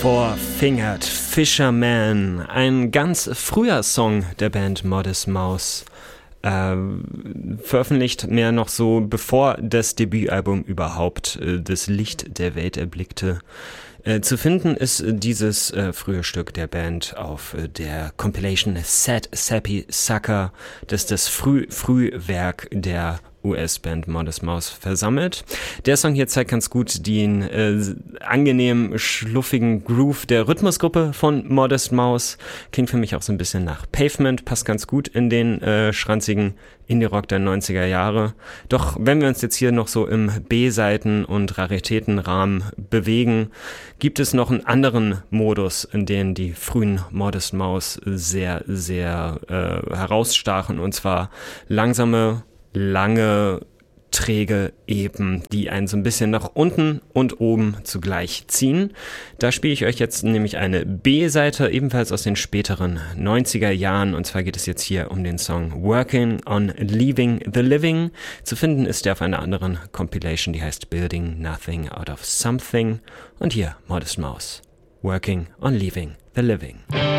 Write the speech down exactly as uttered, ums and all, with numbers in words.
Four-Fingered Fisherman, ein ganz früher Song der Band Modest Mouse, äh, veröffentlicht mehr noch so, bevor das Debütalbum überhaupt äh, das Licht der Welt erblickte. Äh, zu finden ist dieses äh, frühe Stück der Band auf äh, der Compilation Sad Sappy Sucker, das das Früh Frühwerk der U S-Band Modest Mouse versammelt. Der Song hier zeigt ganz gut den äh, angenehm schluffigen Groove der Rhythmusgruppe von Modest Mouse. Klingt für mich auch so ein bisschen nach Pavement, passt ganz gut in den äh, schranzigen Indie-Rock der neunziger Jahre. Doch wenn wir uns jetzt hier noch so im B-Seiten- und Raritätenrahmen bewegen, gibt es noch einen anderen Modus, in dem die frühen Modest Mouse sehr, sehr äh, herausstachen, und zwar langsame, lange, träge Eben, die einen so ein bisschen nach unten und oben zugleich ziehen. Da spiele ich euch jetzt nämlich eine B-Seite, ebenfalls aus den späteren neunziger Jahren, und zwar geht es jetzt hier um den Song Working on Leaving the Living. Zu finden ist der auf einer anderen Compilation, die heißt Building Nothing Out of Something, und hier Modest Mouse, Working on Leaving the Living.